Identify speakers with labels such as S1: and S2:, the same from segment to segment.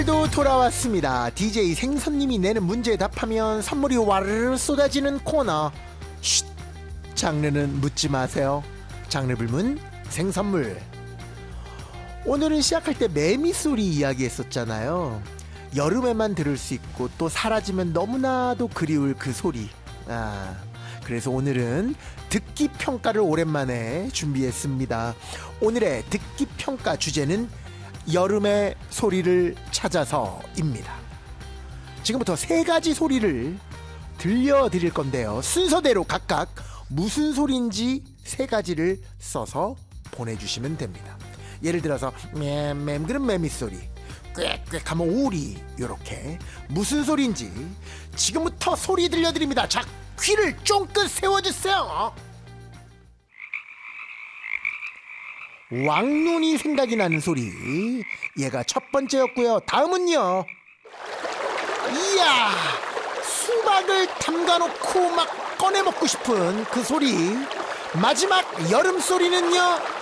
S1: 또 돌아왔습니다. DJ 생선님이 내는 문제에 답하면 선물이 와르르 쏟아지는 코너. 쉿! 장르는 묻지 마세요. 장르 불문 생선물. 오늘은 시작할 때 매미소리 이야기했었잖아요. 여름에만 들을 수 있고 또 사라지면 너무나도 그리울 그 소리. 그래서 오늘은 듣기 평가를 오랜만에 준비했습니다. 오늘의 듣기 평가 주제는 여름의 소리를 찾아서입니다. 지금부터 세 가지 소리를 들려드릴 건데요. 순서대로 각각 무슨 소리인지 세 가지를 써서 보내주시면 됩니다. 예를 들어서 맴 그런 매미 소리, 꽥꽥 하면 오리, 요렇게 무슨 소리인지 지금부터 소리 들려드립니다. 자, 귀를 쫑긋 세워주세요. 왕눈이 생각이 나는 소리, 얘가 첫 번째였고요. 다음은요, 이야, 수박을 담가놓고 막 꺼내 먹고 싶은 그 소리. 마지막 여름 소리는요,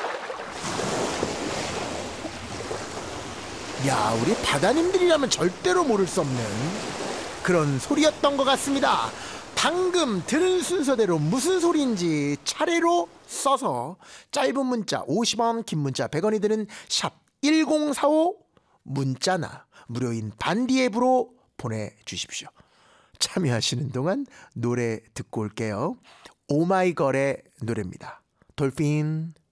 S1: 야, 우리 바다님들이라면 절대로 모를 수 없는 그런 소리였던 것 같습니다. 방금 들은 순서대로 무슨 소리인지 차례로 써서 짧은 문자 50원, 긴 문자 100원이 드는 샵 1045 문자나 무료인 반디 앱으로 보내주십시오. 참여하시는 동안 노래 듣고 올게요. 오마이걸의 노래입니다. 돌핀.